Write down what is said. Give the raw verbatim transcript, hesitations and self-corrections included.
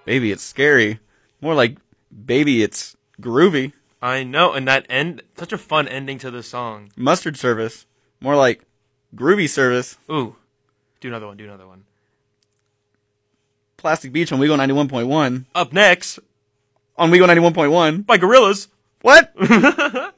Baby, it's scary. More like, baby, it's groovy. I know, and that end, such a fun ending to the song. Mustard service. More like, groovy service. Ooh, do another one, do another one. Plastic Beach on Wego ninety-one point one. Up next, On Wego ninety-one point one. by Gorillaz. What?